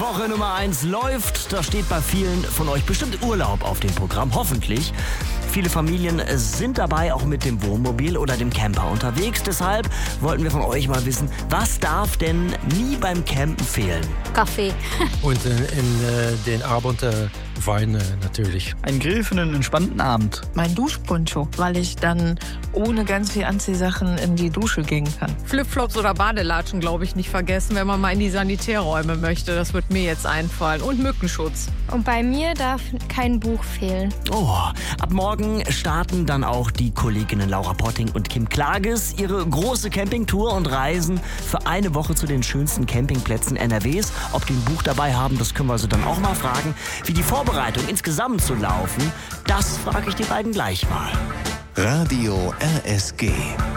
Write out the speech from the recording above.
Woche Nummer 1 läuft. Da steht bei vielen von euch bestimmt Urlaub auf dem Programm, hoffentlich. Viele Familien sind dabei auch mit dem Wohnmobil oder dem Camper unterwegs. Deshalb wollten wir von euch mal wissen, was darf denn nie beim Campen fehlen? Kaffee. Und in den Abend Wein natürlich. Ein Grill für einen entspannten Abend. Mein Duschponcho, weil ich dann ohne ganz viel Anziehsachen in die Dusche gehen kann. Flipflops oder Badelatschen, glaube ich, nicht vergessen, wenn man mal in die Sanitärräume möchte. Das wird mir jetzt einfallen. Und Mückenschutz. Und bei mir darf kein Buch fehlen. Oh, ab morgen starten dann auch die Kolleginnen Laura Potting und Kim Klages ihre große Campingtour und reisen für eine Woche zu den schönsten Campingplätzen NRWs. Ob die ein Buch dabei haben, das können wir sie dann auch mal fragen. Wie die Vorbereitung insgesamt zu laufen, das frage ich die beiden gleich mal. Radio RSG.